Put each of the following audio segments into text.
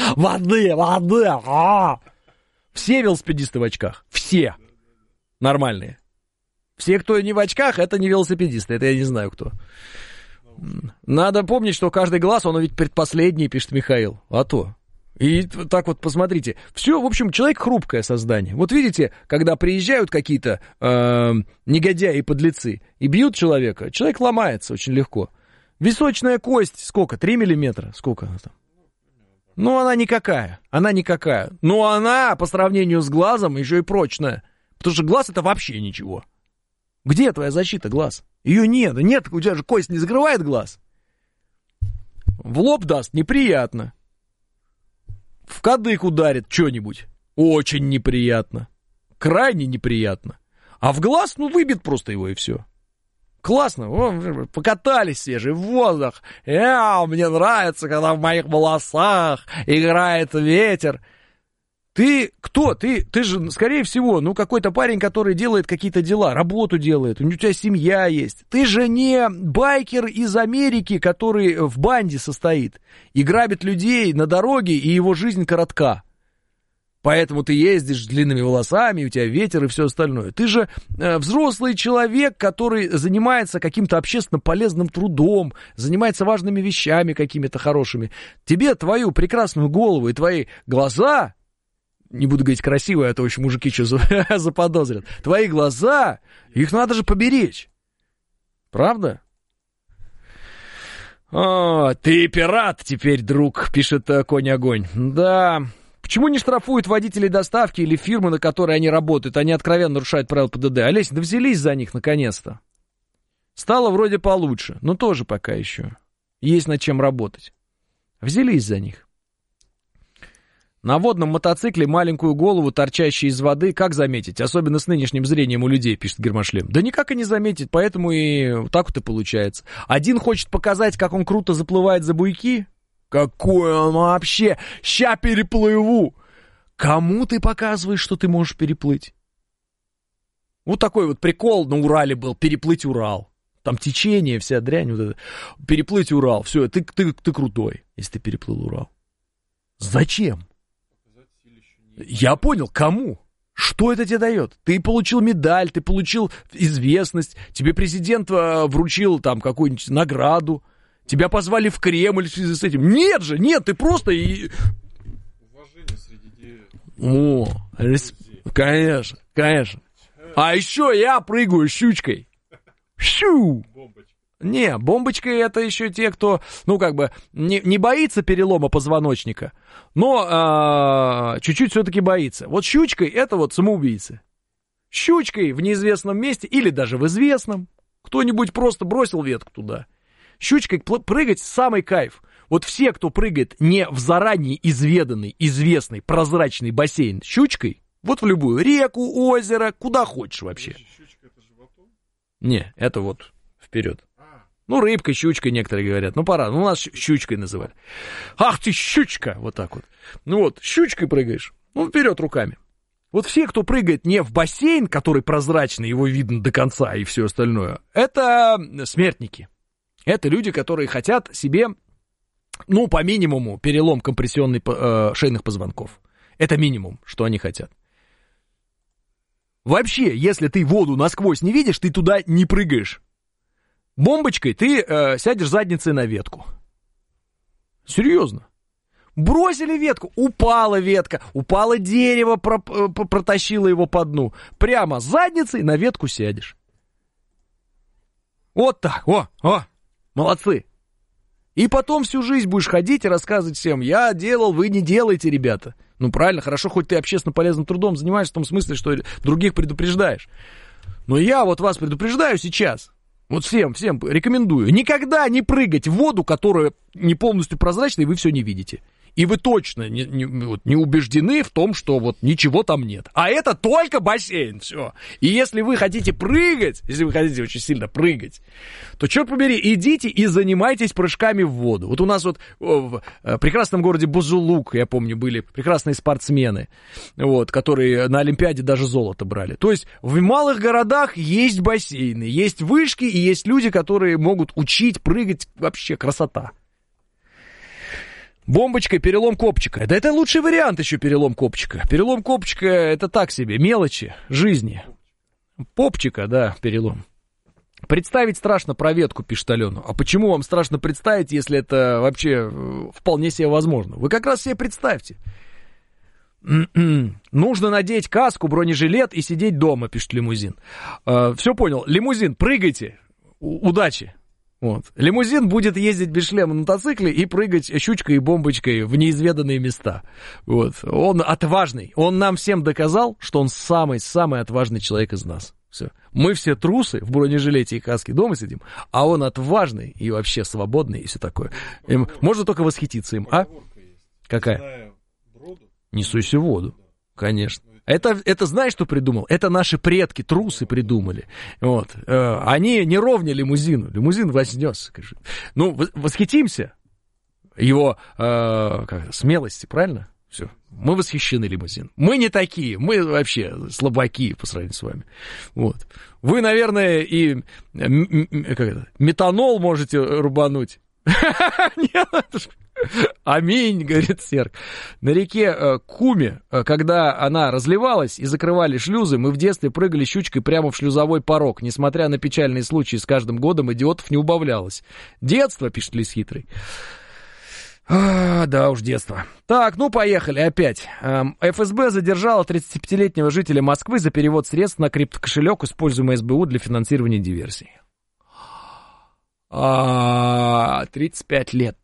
Воды! Все велосипедисты в очках. Все. Нормальные. Все, кто не в очках, это не велосипедисты. Это я не знаю кто. Надо помнить, что каждый глаз, он ведь предпоследний, пишет Михаил. А то. И так вот посмотрите. Все, в общем, человек хрупкое создание. Вот видите, когда приезжают какие-то негодяи и подлецы и бьют человека, человек ломается очень легко. Височная кость сколько? 3 миллиметра? Сколько она там? Ну, она никакая. Но она, по сравнению с глазом, еще и прочная. Потому что глаз — это вообще ничего. Где твоя защита, глаз? Ее нет. Нет, у тебя же кость не закрывает глаз. В лоб даст — неприятно. В кадык ударит что-нибудь — очень неприятно. Крайне неприятно. А в глаз, ну, выбит просто его, и все. Классно, покатались свежий воздух. Мне нравится, когда в моих волосах играет ветер. Ты кто? Ты же, скорее всего, ну, какой-то парень, который делает какие-то дела, работу делает, у тебя семья есть. Ты же не байкер из Америки, который в банде состоит и грабит людей на дороге, и его жизнь коротка. Поэтому ты ездишь с длинными волосами, у тебя ветер и все остальное. Ты же взрослый человек, который занимается каким-то общественно полезным трудом, занимается важными вещами какими-то хорошими. Тебе твою прекрасную голову и твои глаза, не буду говорить красивые, а то еще мужики что заподозрят, твои глаза, их надо же поберечь. Правда? О, ты пират теперь, друг, пишет Конь-огонь. Да... Почему не штрафуют водителей доставки или фирмы, на которой они работают? Они откровенно нарушают правила ПДД. Олесь, да взялись за них наконец-то. Стало вроде получше, но тоже пока еще. Есть над чем работать. Взялись за них. На водном мотоцикле маленькую голову, торчащую из воды, как заметить? Особенно с нынешним зрением у людей, пишет Гермошлем. Да никак и не заметить, поэтому и вот так вот и получается. Один хочет показать, как он круто заплывает за буйки. Какой он вообще? Ща переплыву. Кому ты показываешь, что ты можешь переплыть? Вот такой вот прикол на Урале был. Переплыть Урал. Там течение, вся дрянь. Вот это. Переплыть Урал. Все, ты крутой, если ты переплыл Урал. Зачем? Я понял, кому? Что это тебе дает? Ты получил медаль, ты получил известность. Тебе президент вручил там какую-нибудь награду. Тебя позвали в Кремль в связи с этим. Нет же, нет, ты просто... Уважение среди... О, конечно, конечно. А еще я прыгаю щучкой. Щу! Бомбочка. Не, бомбочкой это еще те, кто, ну, как бы, не боится перелома позвоночника, но чуть-чуть все-таки боится. Вот щучкой это вот самоубийцы. Щучкой в неизвестном месте или даже в известном. Кто-нибудь просто бросил ветку туда. Щучкой прыгать самый кайф. Вот все, кто прыгает не в заранее изведанный, известный, прозрачный бассейн щучкой, вот в любую реку, озеро, куда хочешь вообще. Щучка это животом? Не, это вот вперед. Ну, рыбкой, щучкой некоторые говорят. Ну, пора, ну, нас щучкой называли. Ах ты, щучка! Вот так вот. Ну вот, щучкой прыгаешь, ну, вперед руками. Вот все, кто прыгает не в бассейн, который прозрачный, его видно до конца и все остальное, это смертники. Это люди, которые хотят себе, ну, по минимуму, перелом компрессионных шейных позвонков. Это минимум, что они хотят. Вообще, если ты воду насквозь не видишь, ты туда не прыгаешь. Бомбочкой ты сядешь задницей на ветку. Серьезно. Бросили ветку, упала ветка, упало дерево, протащило его по дну. Прямо задницей на ветку сядешь. Вот так, о. Молодцы. И потом всю жизнь будешь ходить и рассказывать всем: я делал, вы не делаете, ребята. Ну правильно, хорошо, хоть ты общественно полезным трудом занимаешься в том смысле, что других предупреждаешь. Но я вот вас предупреждаю сейчас. Вот всем рекомендую. Никогда не прыгать в воду, которая не полностью прозрачная, и вы все не видите. И вы точно не убеждены в том, что вот ничего там нет. А это только бассейн, все. И если вы хотите прыгать, если вы хотите очень сильно прыгать, то, черт побери, идите и занимайтесь прыжками в воду. Вот у нас вот в прекрасном городе Бузулук, я помню, были прекрасные спортсмены, вот, которые на Олимпиаде даже золото брали. То есть в малых городах есть бассейны, есть вышки и есть люди, которые могут учить прыгать. Вообще красота. Бомбочка, перелом копчика. Да это лучший вариант еще перелом копчика. Перелом копчика это так себе, мелочи жизни. Попчика, да, перелом. Представить страшно про ветку, пишет Алена. А почему вам страшно представить, если это вообще вполне себе возможно? Вы как раз себе представьте. Нужно надеть каску, бронежилет и сидеть дома, пишет Лимузин. Все понял. Лимузин, прыгайте. Удачи. Вот. Лимузин будет ездить без шлема на мотоцикле и прыгать щучкой и бомбочкой в неизведанные места. Вот. Он отважный. Он нам всем доказал, что он самый-самый отважный человек из нас. Все. Мы все трусы в бронежилете и каске дома сидим, а он отважный и вообще свободный и все такое. Можно только восхититься им. А? Какая? Не суйся в воду. Конечно. Это знаешь, что придумал? Это наши предки, трусы придумали. Вот. Они не ровня лимузину. Лимузин вознес. Ну, восхитимся его смелости, правильно? Все. Мы восхищены лимузином. Мы не такие. Мы вообще слабаки по сравнению с вами. Вот. Вы, наверное, и метанол можете рубануть. Аминь, говорит Серг. На реке Куме, когда она разливалась и закрывали шлюзы, мы в детстве прыгали щучкой прямо в шлюзовой порог. Несмотря на печальные случаи, с каждым годом идиотов не убавлялось. Детство, пишет Лис Хитрый. Да уж, детство. Так, ну поехали опять. ФСБ задержала 35-летнего жителя Москвы за перевод средств на криптокошелек, используемый СБУ для финансирования диверсий. 35 лет,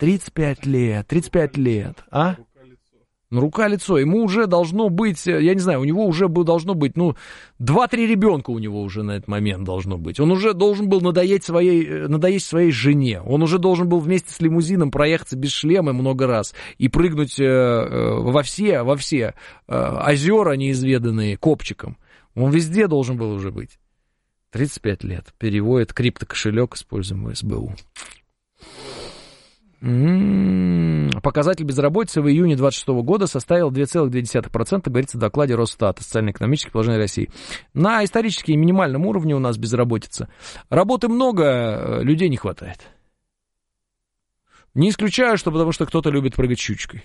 а? Ну, рука-лицо, ему уже должно быть, я не знаю, у него уже должно быть, 2-3 ребенка у него уже на этот момент должно быть. Он уже должен был надоесть своей жене, он уже должен был вместе с лимузином проехаться без шлема много раз и прыгнуть во все озера неизведанные копчиком. Он везде должен был уже быть. 35 лет. Переводит криптокошелек, используемый СБУ. Показатель безработицы в июне 2026 года составил 2,2%, говорится в докладе Росстата «Социально-экономическое положение России». На исторически минимальном уровне у нас безработица. Работы много, людей не хватает. Не исключаю, что потому что кто-то любит прыгать щучкой.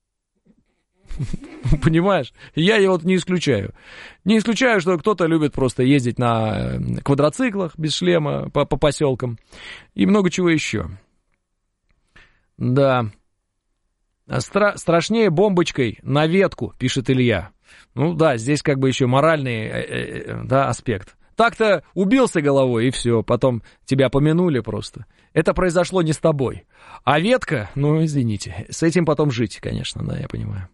Понимаешь? Я его не исключаю. Не исключаю, что кто-то любит просто ездить на квадроциклах без шлема по поселкам. И много чего еще. Да. Страшнее бомбочкой на ветку, пишет Илья. Ну да, здесь как бы еще моральный аспект. Так-то убился головой, и все. Потом тебя помянули просто. Это произошло не с тобой. А ветка, ну извините. С этим потом жить, конечно, да, я понимаю.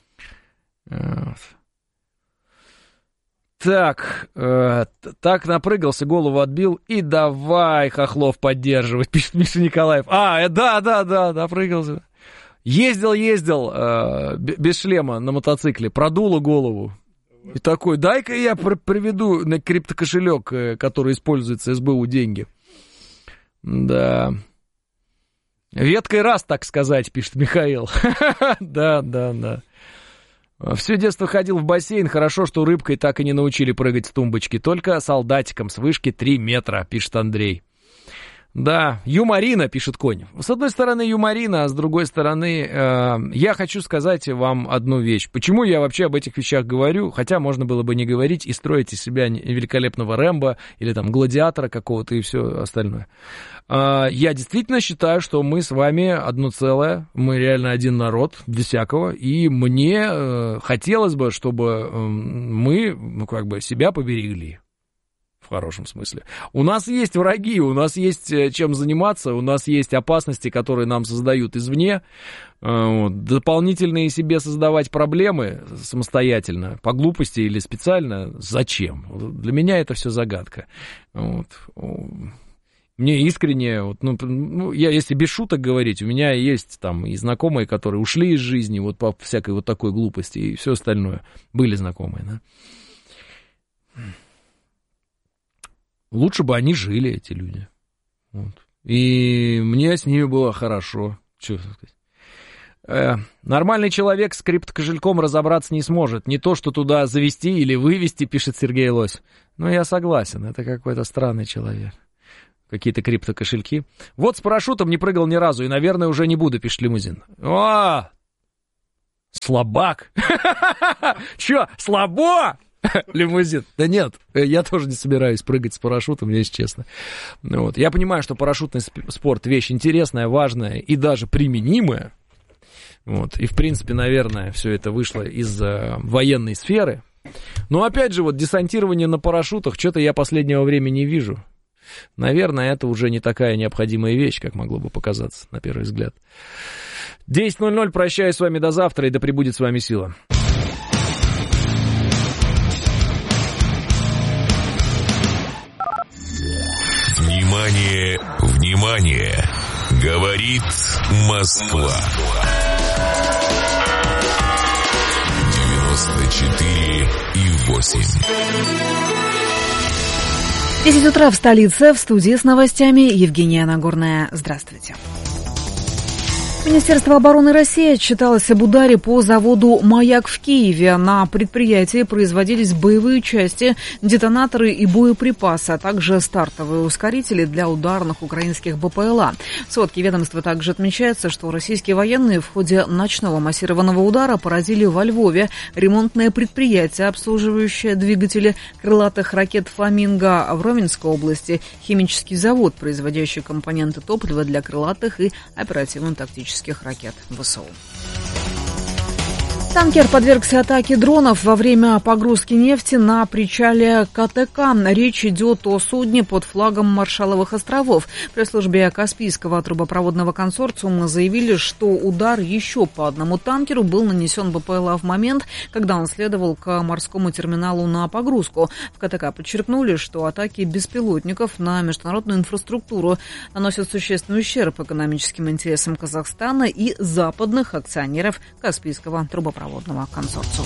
Так напрыгался, голову отбил, и давай хохлов поддерживать, пишет Миша Николаев. Да, напрыгался. Ездил без шлема на мотоцикле, продуло голову. И такой, дай-ка я приведу на криптокошелек, который используется СБУ, деньги. Да. Веткой раз, так сказать, пишет Михаил. Да. Все детство ходил в бассейн, хорошо, что рыбкой так и не научили прыгать с тумбочки, только солдатиком с вышки 3 метра, пишет Андрей. Да, юморина, пишет Конь. С одной стороны юморина, а с другой стороны, я хочу сказать вам одну вещь. Почему я вообще об этих вещах говорю, хотя можно было бы не говорить и строить из себя великолепного Рэмбо или там гладиатора какого-то и все остальное. Я действительно считаю, что мы с вами одно целое, мы реально один народ, без всякого, и мне хотелось бы, чтобы мы, себя поберегли. В хорошем смысле. У нас есть враги, у нас есть чем заниматься, у нас есть опасности, которые нам создают извне. Дополнительные себе создавать проблемы самостоятельно, по глупости или специально, зачем? Для меня это все загадка. Мне искренне, я, если без шуток говорить, у меня есть там и знакомые, которые ушли из жизни вот по всякой вот такой глупости и все остальное. Были знакомые, да? Лучше бы они жили, эти люди. Вот. И мне с ними было хорошо. Что сказать? Нормальный человек с криптокошельком разобраться не сможет. Не то, что туда завести или вывести, пишет Сергей Лось. Но я согласен, это какой-то странный человек. какие-то криптокошельки. Вот с парашютом не прыгал ни разу, и, наверное, уже не буду, пишет Лимузин. О, слабак. Чё, слабо? Лимузин. Да нет, я тоже не собираюсь прыгать с парашютом, если честно. Вот. Я понимаю, что парашютный спорт вещь интересная, важная и даже применимая. Вот. И, в принципе, наверное, все это вышло из военной сферы. Но, опять же, вот десантирование на парашютах, что-то я последнего времени не вижу. Наверное, это уже не такая необходимая вещь, как могло бы показаться на первый взгляд. 10:00, прощаюсь с вами до завтра, и да пребудет с вами сила. Внимание, внимание! Говорит Москва. 94,8. 10 утра в столице, в студии с новостями Евгения Нагорная. Здравствуйте. Министерство обороны России отчиталось об ударе по заводу «Маяк» в Киеве. На предприятии производились боевые части, детонаторы и боеприпасы, а также стартовые ускорители для ударных украинских БПЛА. В сводке ведомства также отмечается, что российские военные в ходе ночного массированного удара поразили во Львове ремонтное предприятие, обслуживающее двигатели крылатых ракет «Фламинго», в Ровенской области химический завод, производящий компоненты топлива для крылатых и оперативно-тактических ракет ВСУ. Танкер подвергся атаке дронов во время погрузки нефти на причале КТК. Речь идет о судне под флагом Маршалловых островов. В пресс-службе Каспийского трубопроводного консорциума заявили, что удар еще по одному танкеру был нанесен БПЛА в момент, когда он следовал к морскому терминалу на погрузку. В КТК подчеркнули, что атаки беспилотников на международную инфраструктуру наносят существенный ущерб экономическим интересам Казахстана и западных акционеров Каспийского трубопроводного консорциума.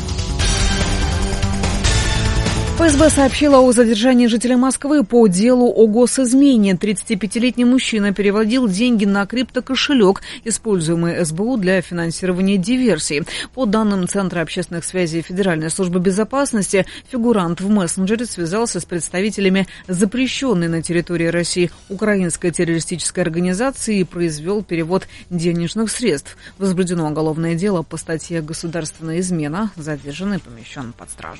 ФСБ сообщила о задержании жителя Москвы по делу о госизмене. 35-летний мужчина переводил деньги на криптокошелек, используемый СБУ для финансирования диверсий. По данным Центра общественных связей Федеральной службы безопасности, фигурант в мессенджере связался с представителями запрещенной на территории России украинской террористической организации и произвел перевод денежных средств. Возбуждено уголовное дело по статье «Государственная измена». Задержанный помещен под стражу.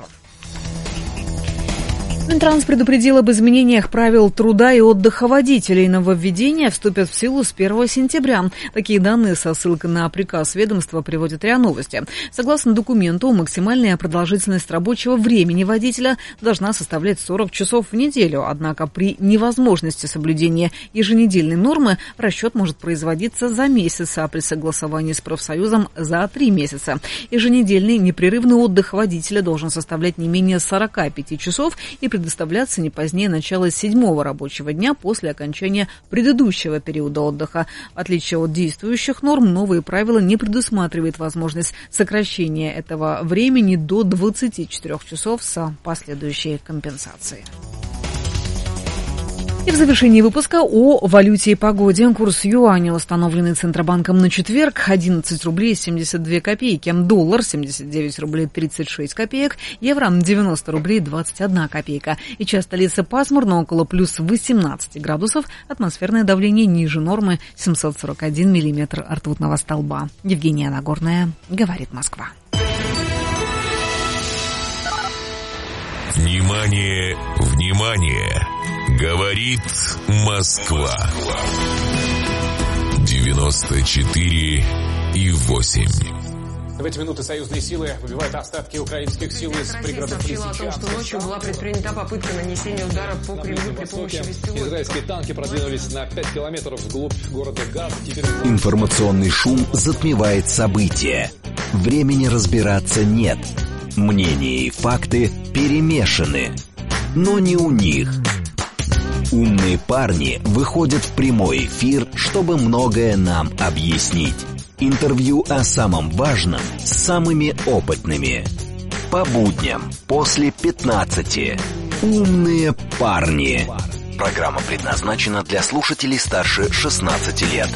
Минтранс предупредил об изменениях правил труда и отдыха водителей. Нововведения вступят в силу с 1 сентября. Такие данные со ссылкой на приказ ведомства приводит РИА Новости. Согласно документу, максимальная продолжительность рабочего времени водителя должна составлять 40 часов в неделю. Однако при невозможности соблюдения еженедельной нормы расчет может производиться за месяц, а при согласовании с профсоюзом за 3 месяца. Еженедельный непрерывный отдых водителя должен составлять не менее 45 часов и предоставляться не позднее начала 7-го рабочего дня после окончания предыдущего периода отдыха. В отличие от действующих норм, новые правила не предусматривают возможность сокращения этого времени до 24 часов с последующей компенсацией. И в завершении выпуска о валюте и погоде. Курс юаня, установленный Центробанком на четверг, 11 рублей 72 копейки. Доллар 79 рублей 36 копеек. Евро 90 рублей 21 копейка. И час столицы пасмурно, около плюс 18 градусов. Атмосферное давление ниже нормы 741 миллиметр ртутного столба. Евгения Нагорная, говорит Москва. Внимание, внимание! Говорит Москва. 94,8. В эти минуты союзные силы выбивают остатки украинских сил из пригородов Лисичанска. О том, что ночью была предпринята попытка нанесения удара по Кремлю при помощи беспилотников. Израильские танки продвинулись на 5 километров вглубь города Газ. Информационный шум затмевает события. Времени разбираться нет. Мнения и факты перемешаны. Но не у них. Умные парни выходят в прямой эфир, чтобы многое нам объяснить. Интервью о самом важном с самыми опытными. По будням после 15. Умные парни. Программа предназначена для слушателей старше 16 лет.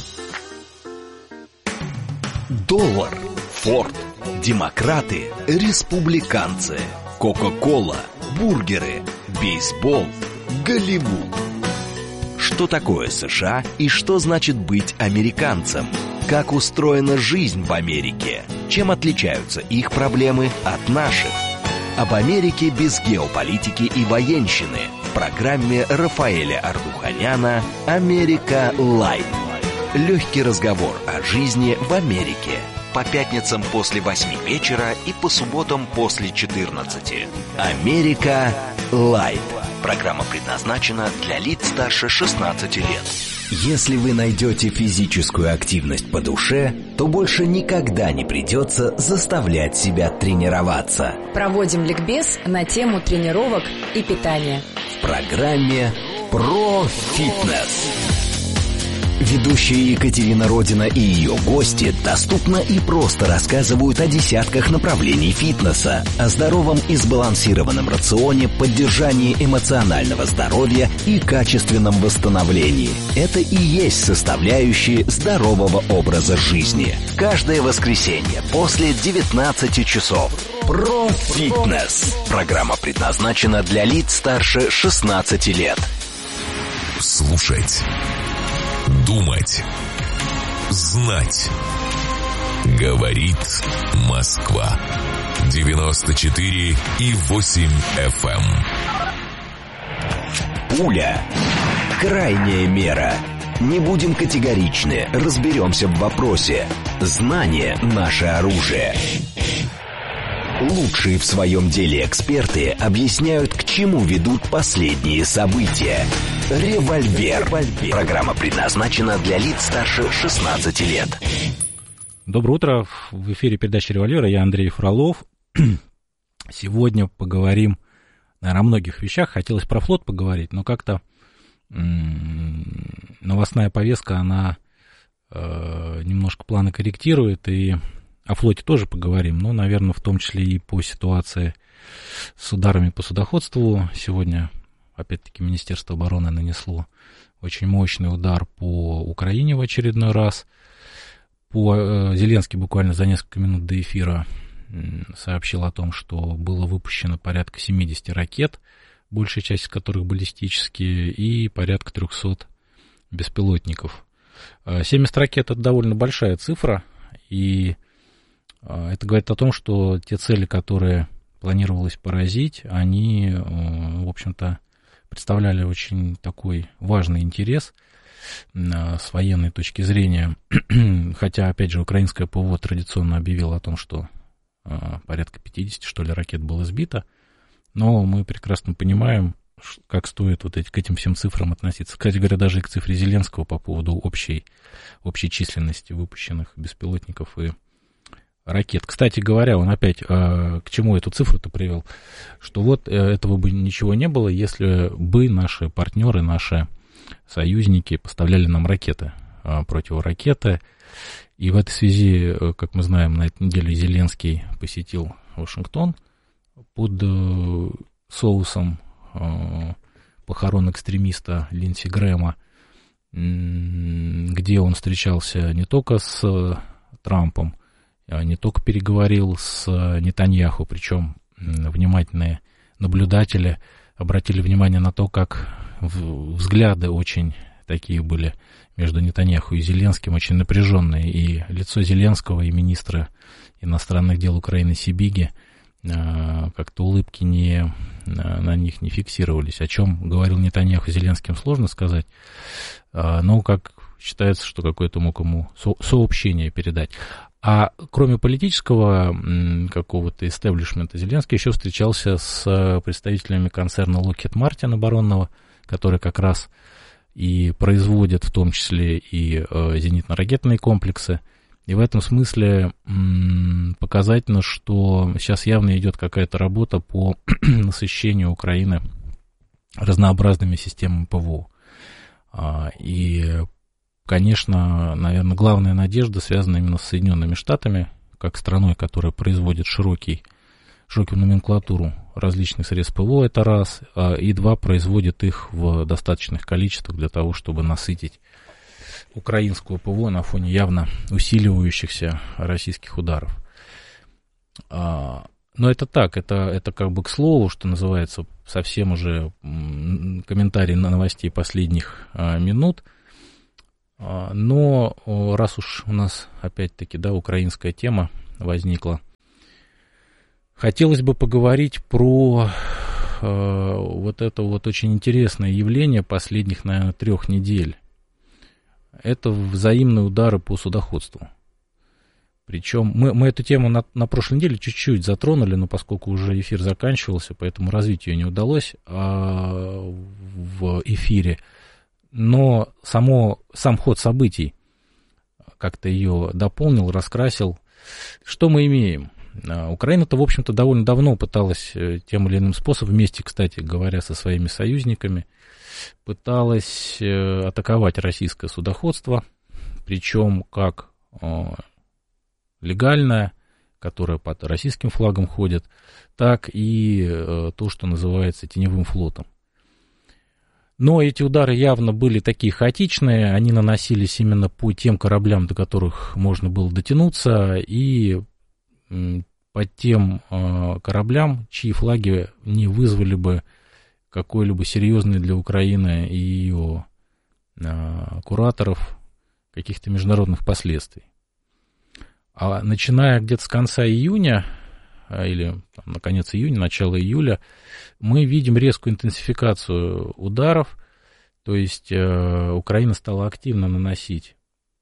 Доллар, Форд, демократы, республиканцы, Кока-кола, бургеры, бейсбол, Голливуд. Что такое США и что значит быть американцем? Как устроена жизнь в Америке? Чем отличаются их проблемы от наших? Об Америке без геополитики и военщины в программе Рафаэля Ардуханяна «Америка Лайт». Легкий разговор о жизни в Америке. По пятницам после 8 вечера и по субботам после 14. «Америка Лайт». Программа предназначена для лиц старше 16 лет. Если вы найдете физическую активность по душе, то больше никогда не придется заставлять себя тренироваться. Проводим ликбез на тему тренировок и питания. В программе «Про фитнес». Ведущая Екатерина Родина и ее гости доступно и просто рассказывают о десятках направлений фитнеса, о здоровом и сбалансированном рационе, поддержании эмоционального здоровья и качественном восстановлении. Это и есть составляющие здорового образа жизни. Каждое воскресенье после 19 часов. Про фитнес. Программа предназначена для лиц старше 16 лет. Слушать. Думать. Знать. Говорит Москва. 94,8 FM. Пуля. Крайняя мера. Не будем категоричны, разберемся в вопросе. Знание – наше оружие. Лучшие в своем деле эксперты объясняют, к чему ведут последние события. «Револьвер». Программа предназначена для лиц старше 16 лет. Доброе утро. В эфире передачи «Револьвер». Я Андрей Фролов. Сегодня поговорим, наверное, о многих вещах. Хотелось про флот поговорить, но как-то новостная повестка, она немножко планы корректирует, и о флоте тоже поговорим, но, наверное, в том числе и по ситуации с ударами по судоходству. Сегодня, опять-таки, Министерство обороны нанесло очень мощный удар по Украине в очередной раз. Зеленский буквально за несколько минут до эфира сообщил о том, что было выпущено порядка 70 ракет, большая часть из которых баллистические, и порядка 300 беспилотников. 70 ракет — это довольно большая цифра, и это говорит о том, что те цели, которые планировалось поразить, они, в общем-то, представляли очень такой важный интерес с военной точки зрения. Хотя, опять же, украинское ПВО традиционно объявило о том, что порядка 50, что ли, ракет было сбито. Но мы прекрасно понимаем, как стоит вот к этим всем цифрам относиться. Кстати говоря, даже и к цифре Зеленского по поводу общей численности выпущенных беспилотников и ракет. Кстати говоря, он опять к чему эту цифру-то привел? Что вот этого бы ничего не было, если бы наши партнеры, наши союзники поставляли нам ракеты, противоракеты. И в этой связи, как мы знаем, на этой неделе Зеленский посетил Вашингтон под соусом похорон экстремиста Линдси Грэма, где он встречался не только с Трампом, не только переговорил с Нетаньяху, причем внимательные наблюдатели обратили внимание на то, как взгляды очень такие были между Нетаньяху и Зеленским, очень напряженные, и лицо Зеленского и министра иностранных дел Украины Сибиги, как-то улыбки на них не фиксировались. О чем говорил Нетаньяху Зеленским, сложно сказать, но как считается, что какое-то мог ему сообщение передать. А кроме политического какого-то истеблишмента, Зеленский еще встречался с представителями концерна Lockheed Martin оборонного, который как раз и производит в том числе и зенитно-ракетные комплексы. И в этом смысле показательно, что сейчас явно идет какая-то работа по насыщению Украины разнообразными системами ПВО. И, конечно, наверное, главная надежда связана именно с Соединенными Штатами, как страной, которая производит широкую номенклатуру различных средств ПВО, это раз, и два, производит их в достаточных количествах для того, чтобы насытить украинского ПВО на фоне явно усиливающихся российских ударов. Но это так, это как бы к слову, что называется, совсем уже комментарий на новостей последних минут. Но раз уж у нас опять-таки, да, украинская тема возникла, хотелось бы поговорить про вот это вот очень интересное явление последних, наверное, 3 недель. Это взаимные удары по судоходству. Причем мы эту тему на прошлой неделе чуть-чуть затронули, но поскольку уже эфир заканчивался, поэтому развить ее не удалось в эфире. Но сам ход событий как-то ее дополнил, раскрасил. Что мы имеем? Украина-то, в общем-то, довольно давно пыталась тем или иным способом, вместе, кстати говоря, со своими союзниками, пыталась атаковать российское судоходство, причем как легальное, которое под российским флагом ходит, так и то, что называется теневым флотом. Но эти удары явно были такие хаотичные, они наносились именно по тем кораблям, до которых можно было дотянуться, и по тем кораблям, чьи флаги не вызвали бы какой-либо серьезный для Украины и ее кураторов каких-то международных последствий. А начиная где-то с конца июня, или на конец июня, начало июля, мы видим резкую интенсификацию ударов, то есть Украина стала активно наносить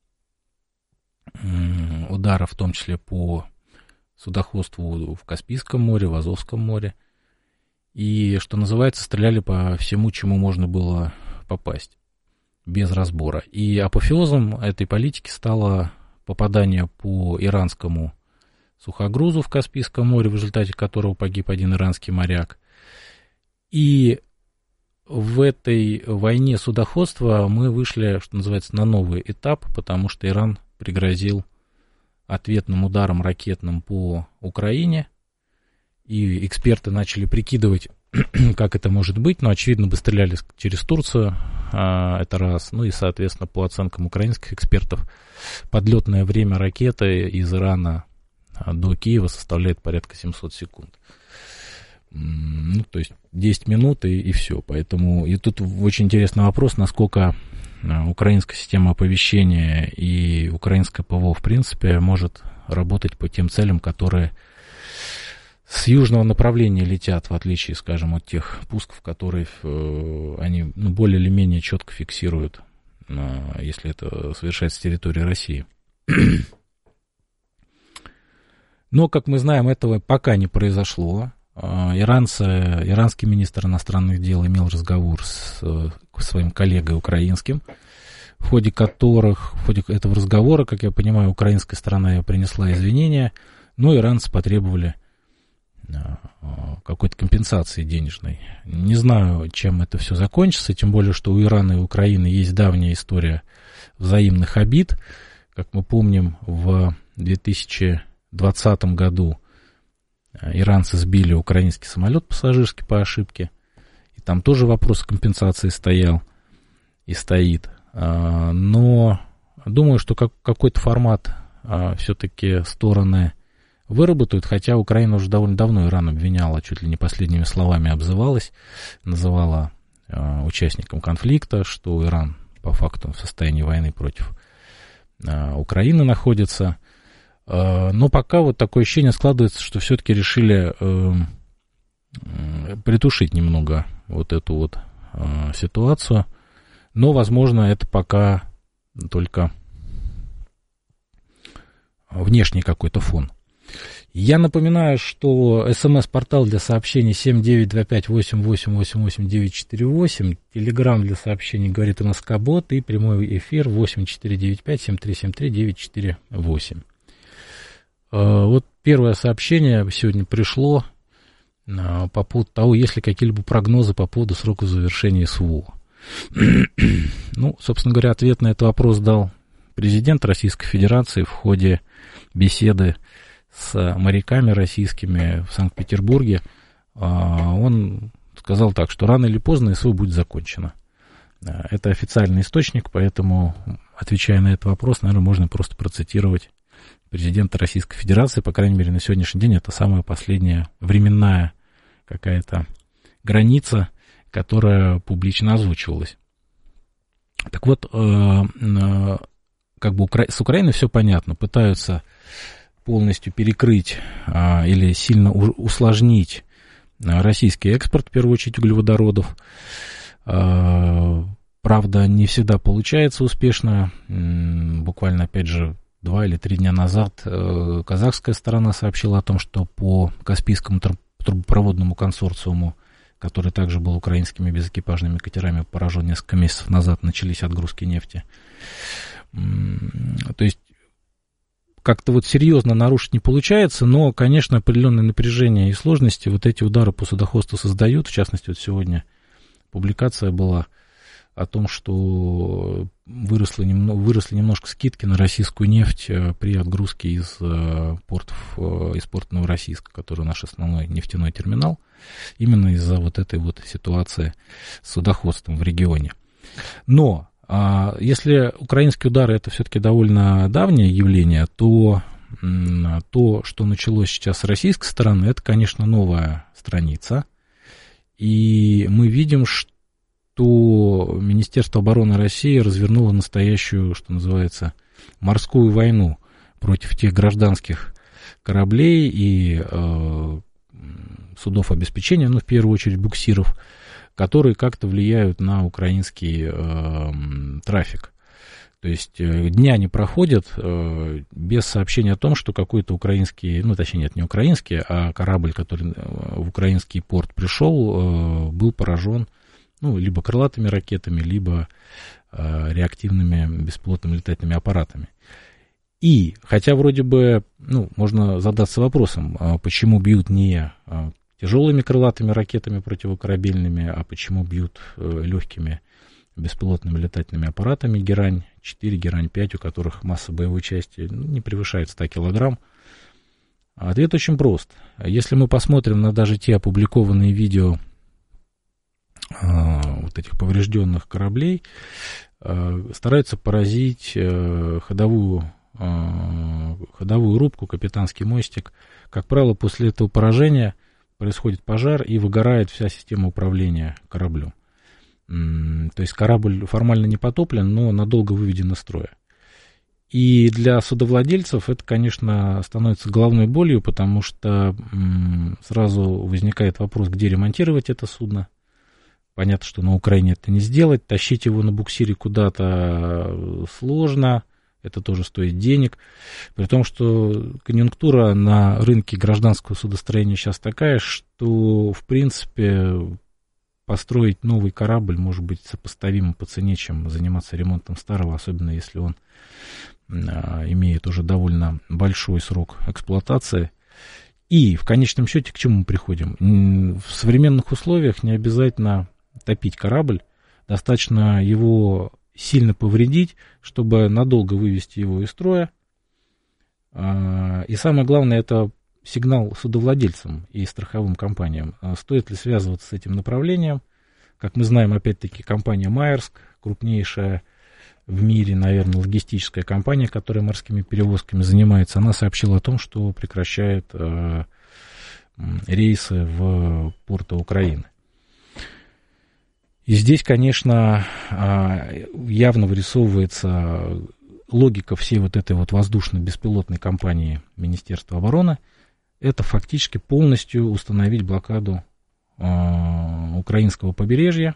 удары, в том числе по судоходству в Каспийском море, в Азовском море, и, что называется, стреляли по всему, чему можно было попасть, без разбора. И апофеозом этой политики стало попадание по иранскому сухогрузу в Каспийском море, в результате которого погиб один иранский моряк. И в этой войне судоходства мы вышли, что называется, на новый этап, потому что Иран пригрозил ответным ударом ракетным по Украине, и эксперты начали прикидывать, как это может быть, но, очевидно, бы стреляли через Турцию, это раз, ну и, соответственно, по оценкам украинских экспертов, подлетное время ракеты из Ирана до Киева составляет порядка 700 секунд. Ну, то есть 10 минут и все. Поэтому и тут очень интересный вопрос, насколько украинская система оповещения и украинское ПВО, в принципе, может работать по тем целям, которые с южного направления летят, в отличие, скажем, от тех пусков, которые они более или менее четко фиксируют, если это совершается с территории России. Но, как мы знаем, этого пока не произошло. Иранский министр иностранных дел имел разговор с своим коллегой украинским, в ходе этого разговора, как я понимаю, украинская сторона принесла извинения, но иранцы потребовали какой-то компенсации денежной. Не знаю, чем это все закончится, тем более, что у Ирана и Украины есть давняя история взаимных обид. Как мы помним, в 2020 году иранцы сбили украинский самолет пассажирский по ошибке, и там тоже вопрос компенсации стоял и стоит. Но думаю, что какой-то формат все-таки стороны выработают, хотя Украина уже довольно давно Иран обвиняла, чуть ли не последними словами обзывалась, называла участником конфликта, что Иран по факту в состоянии войны против Украины находится. Но пока вот такое ощущение складывается, что все-таки решили притушить немного вот эту вот ситуацию. Но, возможно, это пока только внешний какой-то фон. Я напоминаю, что СМС-портал для сообщений 7925-8888-948, телеграм для сообщений «Говорит МСК-бот» и прямой эфир 8495-7373-948. Вот первое сообщение сегодня пришло по поводу того, есть ли какие-либо прогнозы по поводу срока завершения СВО. Ну, собственно говоря, ответ на этот вопрос дал президент Российской Федерации в ходе беседы с моряками российскими в Санкт-Петербурге. Он сказал так, что рано или поздно СВО будет закончено. Это официальный источник, поэтому, отвечая на этот вопрос, наверное, можно просто процитировать президента Российской Федерации. По крайней мере, на сегодняшний день это самая последняя временная какая-то граница, которая публично озвучивалась. Так вот, как бы с Украиной все понятно. Пытаются полностью перекрыть или сильно усложнить российский экспорт, в первую очередь, углеводородов. Правда, не всегда получается успешно. Буквально, опять же, 2 или 3 дня назад казахская сторона сообщила о том, что по Каспийскому трубопроводному консорциуму, который также был украинскими безэкипажными катерами поражен несколько месяцев назад, начались отгрузки нефти. То есть как-то вот серьезно нарушить не получается, но, конечно, определенное напряжение и сложности вот эти удары по судоходству создают. В частности, вот сегодня публикация была о том, что выросли немножко скидки на российскую нефть при отгрузке из порта Новороссийска, который наш основной нефтяной терминал, именно из-за вот этой вот ситуации с судоходством в регионе. Но если украинские удары это все-таки довольно давнее явление, то что началось сейчас с российской стороны, это, конечно, новая страница. И мы видим, что Министерство обороны России развернуло настоящую, что называется, морскую войну против тех гражданских кораблей и судов обеспечения, в первую очередь буксиров, которые как-то влияют на украинский трафик. То есть дня не проходят без сообщения о том, что какой-то украинский, точнее, нет, не украинский, а корабль, который в украинский порт пришел, был поражен либо крылатыми ракетами, либо реактивными беспилотными летательными аппаратами. И, хотя вроде бы, можно задаться вопросом, почему бьют не тяжелыми крылатыми ракетами противокорабельными, а почему бьют легкими беспилотными летательными аппаратами Герань-4, Герань-5, у которых масса боевой части не превышает 100 килограмм. Ответ очень прост. Если мы посмотрим на даже те опубликованные видео вот этих поврежденных кораблей, стараются поразить ходовую рубку, капитанский мостик. Как правило, после этого поражения происходит пожар и выгорает вся система управления кораблем. То есть корабль формально не потоплен, но надолго выведен из строя. И для судовладельцев это, конечно, становится головной болью, потому что сразу возникает вопрос, где ремонтировать это судно. Понятно, что на Украине это не сделать, тащить его на буксире куда-то сложно, это тоже стоит денег. При том, что конъюнктура на рынке гражданского судостроения сейчас такая, что, в принципе, построить новый корабль может быть сопоставимо по цене, чем заниматься ремонтом старого, особенно если он имеет уже довольно большой срок эксплуатации. И в конечном счете к чему мы приходим? В современных условиях не обязательно топить корабль, достаточно его сильно повредить, чтобы надолго вывести его из строя. И самое главное, это сигнал судовладельцам и страховым компаниям. Стоит ли связываться с этим направлением? Как мы знаем, опять-таки, компания Маерск, крупнейшая в мире, наверное, логистическая компания, которая морскими перевозками занимается, она сообщила о том, что прекращает рейсы в порты Украины. И здесь, конечно, явно вырисовывается логика всей вот этой вот воздушно-беспилотной компании Министерства обороны. Это фактически полностью установить блокаду украинского побережья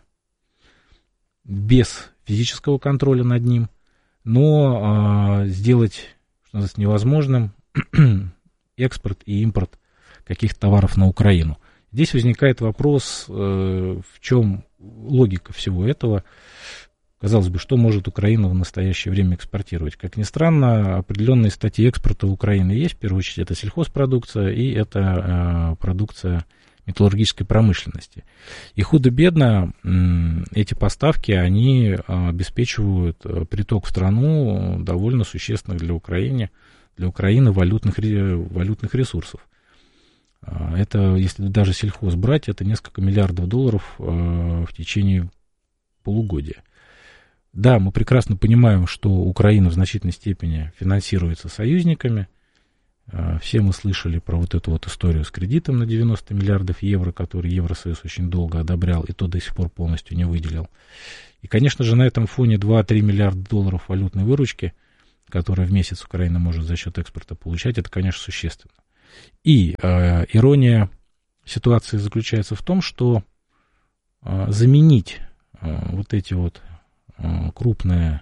без физического контроля над ним, но сделать, что называется, невозможным экспорт и импорт каких-то товаров на Украину. Здесь возникает вопрос, в чем логика всего этого. Казалось бы, что может Украина в настоящее время экспортировать? Как ни странно, определенные статьи экспорта Украины есть. В первую очередь, это сельхозпродукция и это продукция металлургической промышленности. И худо-бедно эти поставки, они обеспечивают приток в страну довольно существенных для Украины валютных ресурсов. Это, если даже сельхоз брать, это несколько миллиардов долларов в течение полугодия. Да, мы прекрасно понимаем, что Украина в значительной степени финансируется союзниками. Все мы слышали про вот эту вот историю с кредитом на 90 миллиардов евро, который Евросоюз очень долго одобрял, и то до сих пор полностью не выделил. И, конечно же, на этом фоне 2-3 миллиарда долларов валютной выручки, которые в месяц Украина может за счет экспорта получать, это, конечно, существенно. И ирония ситуации заключается в том, что заменить вот эти вот крупные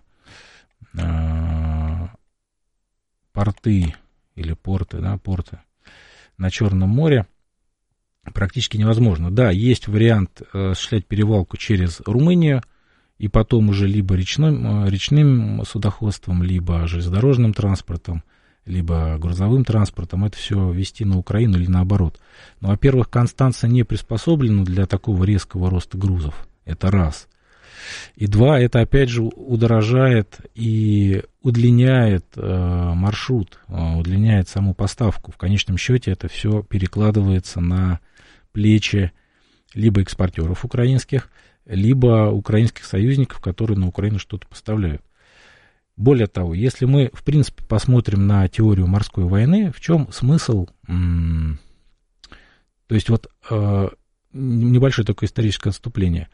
порты или порты на Черном море практически невозможно. Да, есть вариант осуществлять перевалку через Румынию и потом уже либо речным судоходством, либо железнодорожным транспортом, либо грузовым транспортом это все везти на Украину или наоборот. Но, во-первых, Констанца не приспособлена для такого резкого роста грузов. Это раз. И два, это опять же удорожает и удлиняет маршрут, удлиняет саму поставку. В конечном счете это все перекладывается на плечи либо экспортеров украинских, либо украинских союзников, которые на Украину что-то поставляют. Более того, если мы, в принципе, посмотрим на теорию морской войны, в чем смысл, то есть вот небольшое такое историческое отступление.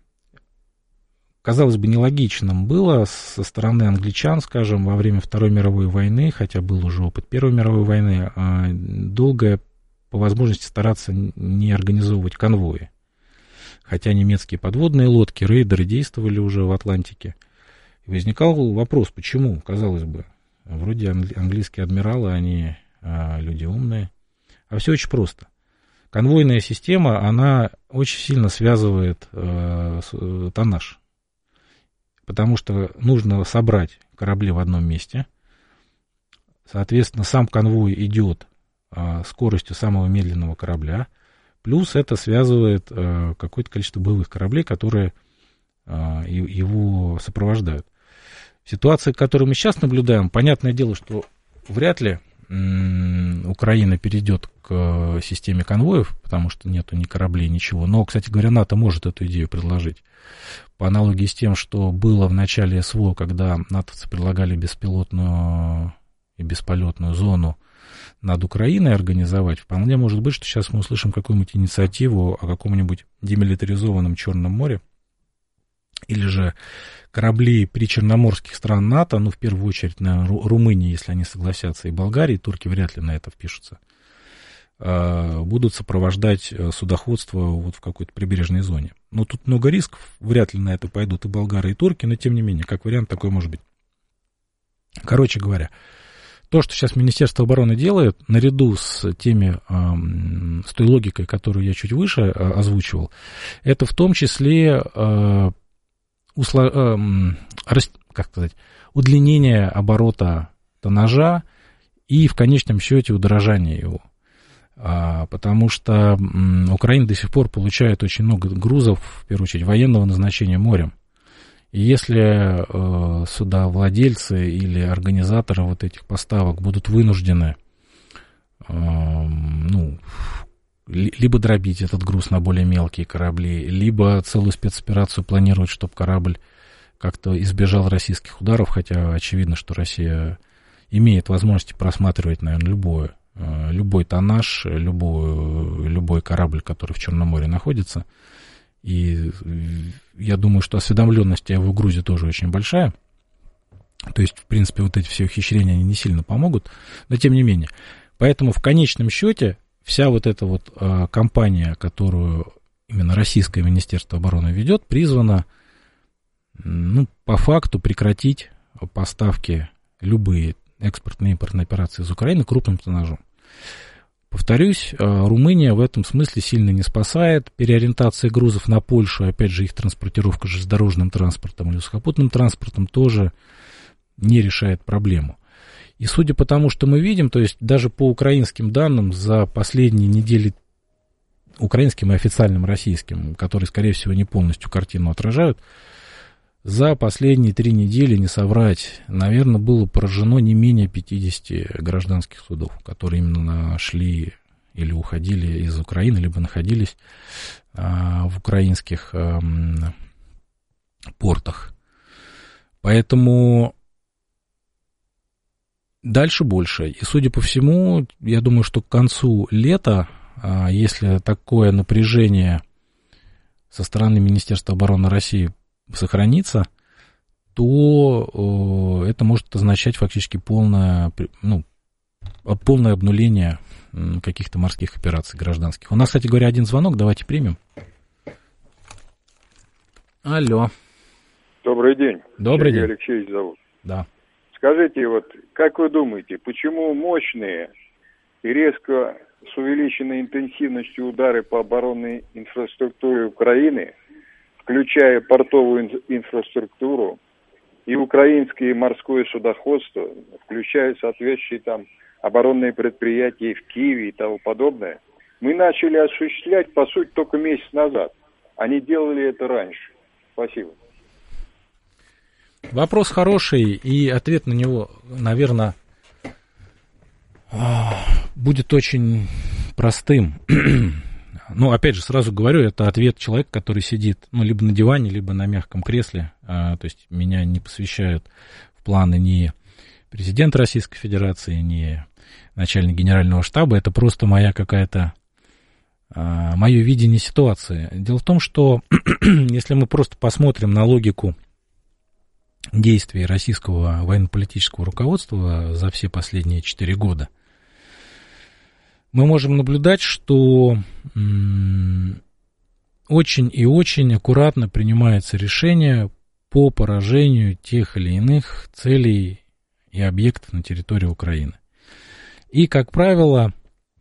Казалось бы, нелогичным было со стороны англичан, скажем, во время Второй мировой войны, хотя был уже опыт Первой мировой войны, долго по возможности стараться не организовывать конвои. Хотя немецкие подводные лодки, рейдеры действовали уже в Атлантике. И возникал вопрос, почему, казалось бы, вроде английские адмиралы, они люди умные. А все очень просто. Конвойная система, она очень сильно связывает тоннаж. Потому что нужно собрать корабли в одном месте. Соответственно, сам конвой идет скоростью самого медленного корабля. Плюс это связывает какое-то количество боевых кораблей, которые его сопровождают. В ситуации, которую мы сейчас наблюдаем, понятное дело, что вряд ли Украина перейдет к системе конвоев, потому что нету ни кораблей, ничего. Но, кстати говоря, НАТО может эту идею предложить. По аналогии с тем, что было в начале СВО, когда натовцы предлагали беспилотную и бесполетную зону над Украиной организовать, вполне может быть, что сейчас мы услышим какую-нибудь инициативу о каком-нибудь демилитаризованном Черном море, или же корабли причерноморских стран НАТО, ну, в первую очередь, на Румынии, если они согласятся, и Болгарии, турки вряд ли на это впишутся, будут сопровождать судоходство вот в какой-то прибрежной зоне. Но тут много рисков, вряд ли на это пойдут и болгары, и турки, но тем не менее, как вариант, такой может быть. Короче говоря, то, что сейчас Министерство обороны делает, наряду с с той логикой, которую я чуть выше озвучивал, это в том числе удлинение оборота тоннажа и в конечном счете удорожание его. Потому что Украина до сих пор получает очень много грузов, в первую очередь, военного назначения морем. И если судовладельцы или организаторы вот этих поставок будут вынуждены либо дробить этот груз на более мелкие корабли, либо целую спецоперацию планировать, чтобы корабль как-то избежал российских ударов, хотя очевидно, что Россия имеет возможность просматривать, наверное, любой тоннаж, любой корабль, который в Черном море находится. И я думаю, что осведомленность о его грузе тоже очень большая. То есть, в принципе, вот эти все ухищрения, они не сильно помогут, но тем не менее. Поэтому в конечном счете вся вот эта вот кампания, которую именно российское Министерство обороны ведет, призвана, по факту прекратить поставки, любые экспортные и импортные операции из Украины крупным тоннажом. Повторюсь, Румыния в этом смысле сильно не спасает. Переориентация грузов на Польшу, опять же, их транспортировка железнодорожным транспортом или сухопутным транспортом тоже не решает проблему. И судя по тому, что мы видим, то есть даже по украинским данным за последние недели, украинским и официальным российским, которые, скорее всего, не полностью картину отражают, за последние 3 недели, не соврать, наверное, было поражено не менее 50 гражданских судов, которые именно шли или уходили из Украины, либо находились в украинских портах. Поэтому дальше больше. И, судя по всему, я думаю, что к концу лета, если такое напряжение со стороны Министерства обороны России сохранится, то это может означать фактически полное обнуление каких-то морских операций гражданских. У нас, кстати говоря, один звонок, давайте примем. Алло. Добрый день. Добрый Сергей день. Алексеевич зовут. Да. Скажите, вот как вы думаете, почему мощные и резко с увеличенной интенсивностью удары по оборонной инфраструктуре Украины, включая портовую инфраструктуру и украинское морское судоходство, включая соответствующие там оборонные предприятия в Киеве и тому подобное, мы начали осуществлять, по сути, только месяц назад. Они делали это раньше. Спасибо. Вопрос хороший, и ответ на него, наверное, будет очень простым. Ну, опять же, сразу говорю, это ответ человека, который сидит, либо на диване, либо на мягком кресле. То есть меня не посвящают в планы ни президент Российской Федерации, ни начальник генерального штаба. Это просто моя какая-то, мое видение ситуации. Дело в том, что если мы просто посмотрим на логику действий российского военно-политического руководства за все последние 4 года, мы можем наблюдать, что очень и очень аккуратно принимается решение по поражению тех или иных целей и объектов на территории Украины. И, как правило,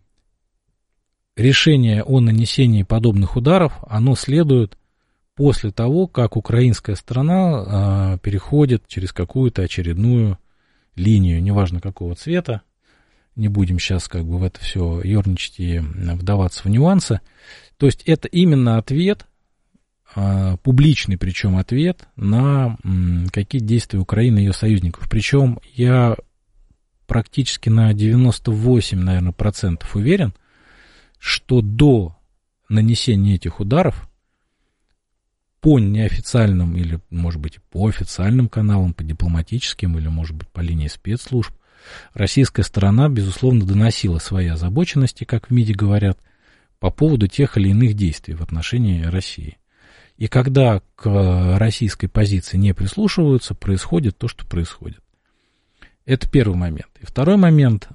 решение о нанесении подобных ударов, оно следует после того, как украинская сторона переходит через какую-то очередную линию, неважно какого цвета. Не будем сейчас в это все ерничать и вдаваться в нюансы. То есть это именно ответ, публичный причем ответ на какие действия Украины и ее союзников. Причем я практически на 98, наверное, процентов уверен, что до нанесения этих ударов по неофициальным или, может быть, по официальным каналам, по дипломатическим или, может быть, по линии спецслужб, российская сторона, безусловно, доносила свои озабоченности, как в МИДе говорят, по поводу тех или иных действий в отношении России. И когда к российской позиции не прислушиваются, происходит то, что происходит. Это первый момент. И второй момент,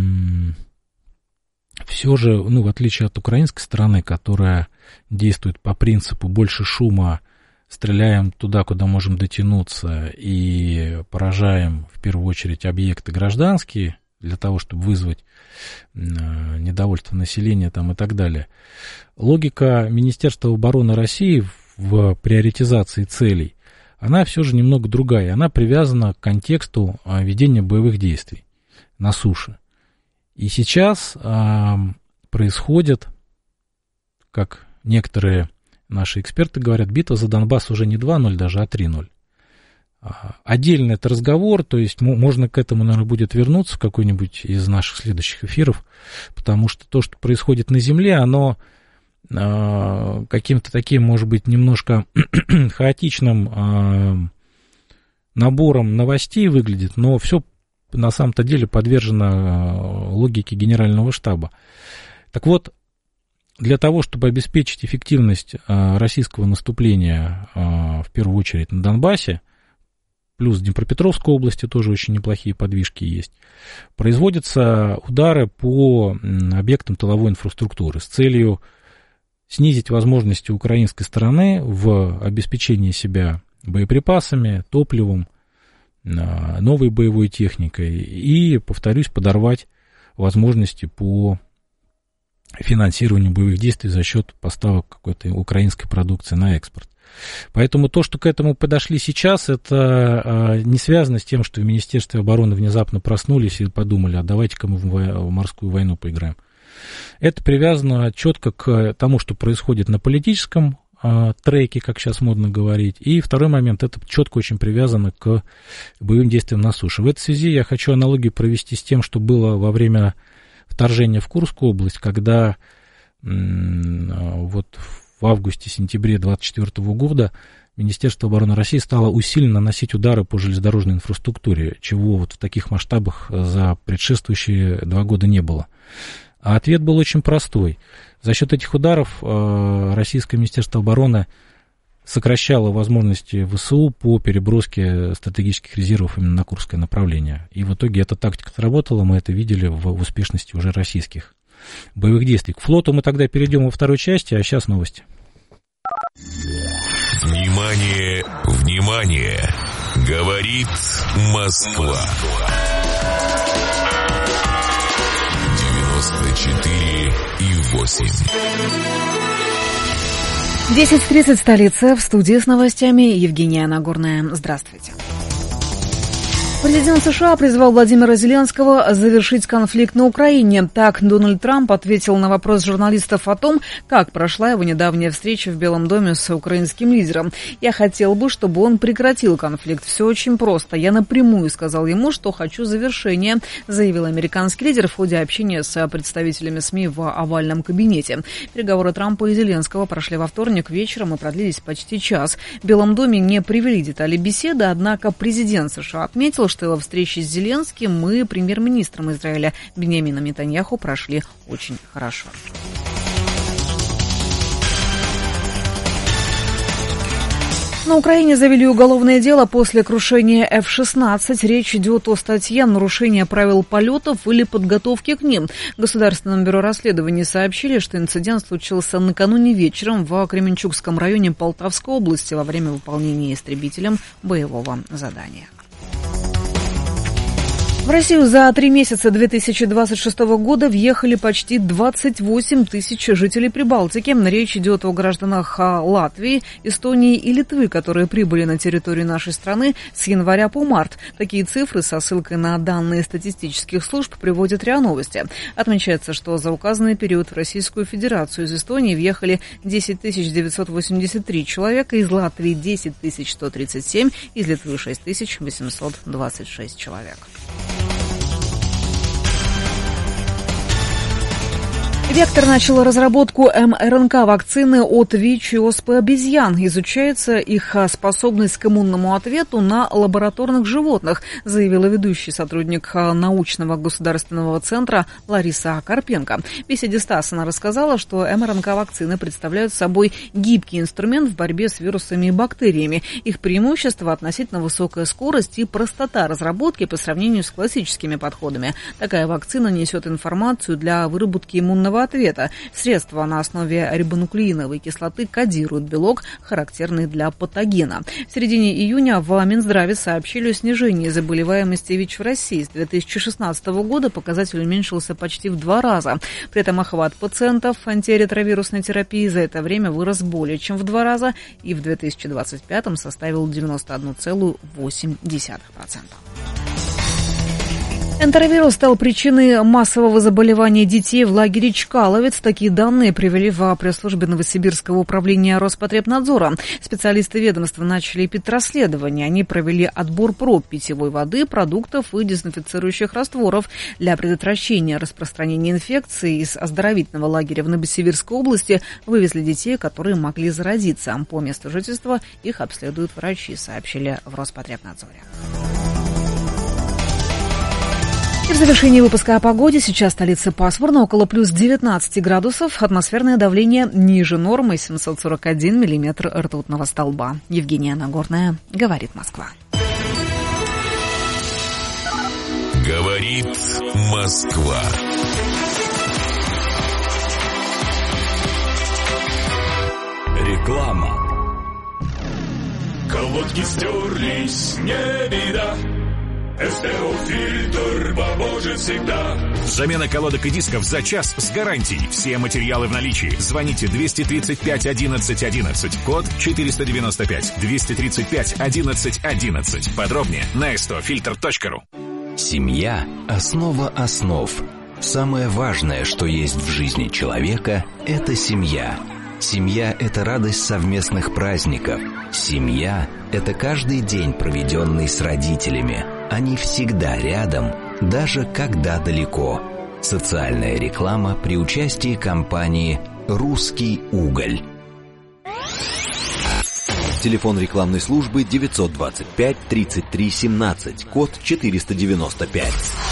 все же, в отличие от украинской стороны, которая действует по принципу больше шума, стреляем туда, куда можем дотянуться, и поражаем в первую очередь объекты гражданские, для того, чтобы вызвать недовольство населения и так далее. Логика Министерства обороны России в приоритизации целей, она все же немного другая. Она привязана к контексту ведения боевых действий на суше. И сейчас происходит, как некоторые наши эксперты говорят, битва за Донбасс уже не 2:0 даже, а 3:0. Отдельно это разговор, то есть можно к этому, наверное, будет вернуться в какой-нибудь из наших следующих эфиров, потому что то, что происходит на земле, оно каким-то таким, может быть, немножко хаотичным набором новостей выглядит, но все на самом-то деле подвержено логике Генерального штаба. Так вот, для того, чтобы обеспечить эффективность российского наступления, в первую очередь на Донбассе, плюс в Днепропетровской области тоже очень неплохие подвижки есть, производятся удары по объектам тыловой инфраструктуры с целью снизить возможности украинской стороны в обеспечении себя боеприпасами, топливом, новой боевой техникой и, повторюсь, подорвать возможности по финансированию боевых действий за счет поставок какой-то украинской продукции на экспорт. Поэтому то, что к этому подошли сейчас, это не связано с тем, что в Министерстве обороны внезапно проснулись и подумали, а давайте-ка мы в морскую войну поиграем. Это привязано четко к тому, что происходит на политическом треке, как сейчас модно говорить. И второй момент, это четко очень привязано к боевым действиям на суше. В этой связи я хочу аналогию провести с тем, что было во время вторжения в Курскую область, когда вот в августе-сентябре 2024 года Министерство обороны России стало усиленно наносить удары по железнодорожной инфраструктуре, чего вот в таких масштабах за предшествующие 2 года не было. А ответ был очень простой. За счет этих ударов Российское Министерство обороны сокращало возможности ВСУ по переброске стратегических резервов именно на Курское направление. И в итоге эта тактика сработала, мы это видели в успешности уже российских боевых действий. К флоту мы тогда перейдем во второй части, а сейчас новости. Внимание, внимание! Говорит Москва. 94,8. 10:30, столица, в студии с новостями Евгения Нагорная. Здравствуйте. Президент США призвал Владимира Зеленского завершить конфликт на Украине. Так Дональд Трамп ответил на вопрос журналистов о том, как прошла его недавняя встреча в Белом доме с украинским лидером. «Я хотел бы, чтобы он прекратил конфликт. Все очень просто. Я напрямую сказал ему, что хочу завершения», заявил американский лидер в ходе общения с представителями СМИ в овальном кабинете. Переговоры Трампа и Зеленского прошли во вторник вечером и продлились почти час. В Белом доме не привели детали беседы, однако президент США отметил, что его встречи с Зеленским и премьер-министром Израиля Биньямином Нетаньяху прошли очень хорошо. На Украине завели уголовное дело после крушения F-16. Речь идет о статье о нарушении правил полетов или подготовки к ним. В Государственном бюро расследований сообщили, что инцидент случился накануне вечером в Кременчугском районе Полтавской области во время выполнения истребителем боевого задания. В Россию за 3 месяца 2026 года въехали почти 28 тысяч жителей Прибалтики. Речь идет о гражданах Латвии, Эстонии и Литвы, которые прибыли на территорию нашей страны с января по март. Такие цифры со ссылкой на данные статистических служб приводит РИА Новости. Отмечается, что за указанный период в Российскую Федерацию из Эстонии въехали 10 983 человека, из Латвии 10 137, из Литвы 6 826 человек. Вектор начал разработку МРНК-вакцины от ВИЧ и оспы обезьян. Изучается их способность к иммунному ответу на лабораторных животных, заявила ведущий сотрудник научного государственного центра Лариса Карпенко. В беседе с ТАСС она рассказала, что МРНК-вакцины представляют собой гибкий инструмент в борьбе с вирусами и бактериями. Их преимущество – относительно высокая скорость и простота разработки по сравнению с классическими подходами. Такая вакцина несет информацию для выработки иммунного ответа. Средства на основе рибонуклеиновой кислоты кодируют белок, характерный для патогена. В середине июня в Минздраве сообщили о снижении заболеваемости ВИЧ в России. С 2016 года показатель уменьшился почти в 2 раза. При этом охват пациентов антиретровирусной терапии за это время вырос более чем в 2 раза и в 2025 составил 91,8%. Энтеровирус стал причиной массового заболевания детей в лагере Чкаловец. Такие данные привели в пресс-службе Новосибирского управления Роспотребнадзора. Специалисты ведомства начали эпидрасследование. Они провели отбор проб питьевой воды, продуктов и дезинфицирующих растворов. Для предотвращения распространения инфекции из оздоровительного лагеря в Новосибирской области вывезли детей, которые могли заразиться. По месту жительства их обследуют врачи, сообщили в Роспотребнадзоре. И в завершении выпуска о погоде. Сейчас столица пасмурно, около плюс 19 градусов. Атмосферное давление ниже нормы, 741 миллиметр ртутного столба. Евгения Нагорная, говорит Москва. Говорит Москва. Реклама. Колодки стерлись, не беда. СТО-фильтр поможет всегда. Замена колодок и дисков за час с гарантией. Все материалы в наличии. Звоните 235 11 11. Код 495. 235 11 11. Подробнее на stofilter.ru. Семья – основа основ. Самое важное, что есть в жизни человека – это семья. Семья – это радость совместных праздников. Семья – это каждый день, проведенный с родителями. Они всегда рядом, даже когда далеко. Социальная реклама при участии компании «Русский уголь». Телефон рекламной службы 925 33 17, код 495.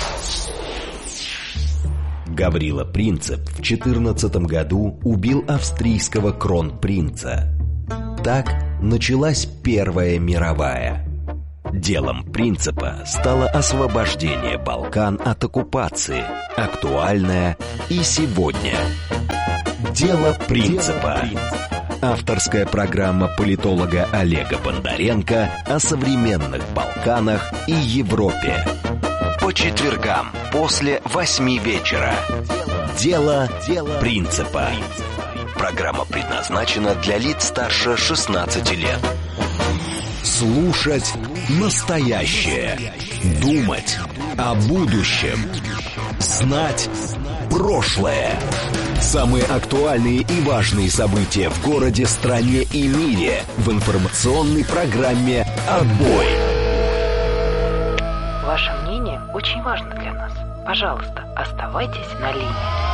Гаврила Принцип в 14 году убил австрийского кронпринца. Так началась Первая мировая. Делом Принципа стало освобождение Балкан от оккупации, актуальное и сегодня. Дело Принципа. Авторская программа политолога Олега Бондаренко о современных Балканах и Европе. По четвергам после 8 вечера. Дело Принципа. Программа предназначена для лиц старше 16 лет. Слушать настоящее. Думать о будущем. Знать прошлое. Самые актуальные и важные события в городе, стране и мире в информационной программе «Отбой». Ваше мнение очень важно для нас. Пожалуйста, оставайтесь на линии.